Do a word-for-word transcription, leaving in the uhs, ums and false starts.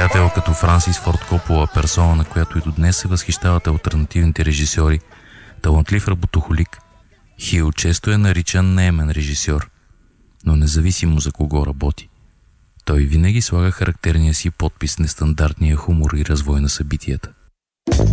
приятел като Франсис Форд Копола, персона, на която и до днес се възхищават алтернативните режисьори, талантлив работохолик, Хил често е наричан неемен режисьор, но независимо за кого работи, той винаги слага характерния си подпис, нестандартния хумор и развой на събитията.